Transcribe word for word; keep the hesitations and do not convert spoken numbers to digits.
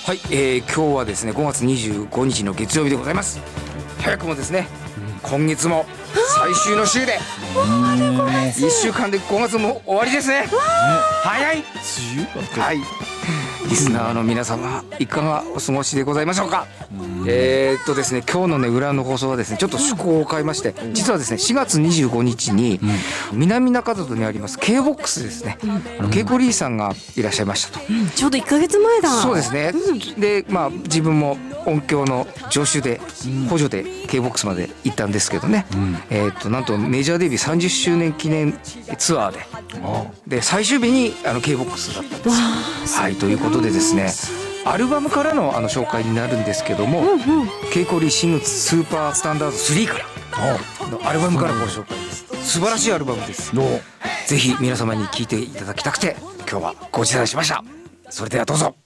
はい、えー、今日はですねごがつにじゅうごにちの月曜日でございます。早くもですね、うん、今月も最終の週でいっしゅうかんでごがつも終わりですね。早い。はい、リスナーの皆様いかがお過ごしでございましょうか。えーっとですね今日のね裏の放送はですねちょっと趣向を変えまして、実はですねしがつにじゅうごにちに南中里にあります K-ボックスですね、あのケイコリーさんがいらっしゃいましたと。 ちょうどいっかげつまえだ。 そうですね、でまあ自分も音響の助手で補助で K-ボックスまで行ったんですけどね、えーっとなんとメジャーデビューさんじゅっしゅうねん記念ツアーでで最終日にあの K-ボックスだったんです。はい、ということでですねアルバムからのあの紹介になるんですけども、うんうん、ケイコリーシングスーパースタンダードスリーからのアルバムからご紹介です。素晴らしいアルバムです。ぜひ皆様に聴いていただきたくて今日はご持参しました。それではどうぞ。